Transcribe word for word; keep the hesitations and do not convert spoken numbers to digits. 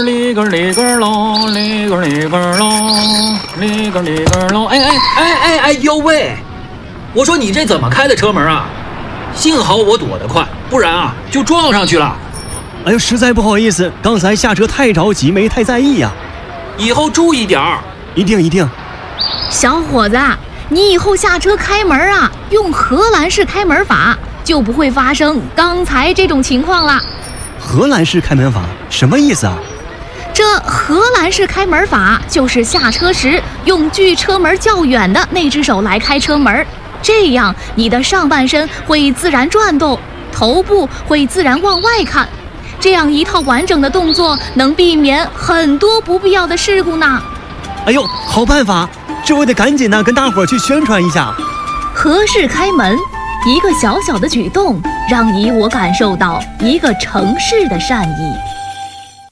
里个里个喽，里个里个喽，里个里个喽。哎哎哎哎哎呦喂！我说你这怎么开的车门啊？幸好我躲得快，不然啊就撞上去了。 哎呦，实在不好意思，刚才下车太着急，没太在意呀、啊。 以后注意点儿。 一定一定。 小伙子，你以后下车开门啊，用荷兰式开门法，就不会发生刚才这种情况了。 荷兰式开门法什么意思啊？ 这荷兰式开门法就是下车时用距车门较远的那只手来开车门，这样你的上半身会自然转动，头部会自然往外看，这样一套完整的动作能避免很多不必要的事故呢。 哎呦，好办法，这我得赶紧呢跟大伙儿去宣传一下。 荷式开门，一个小小的举动，让你我感受到一个城市的善意。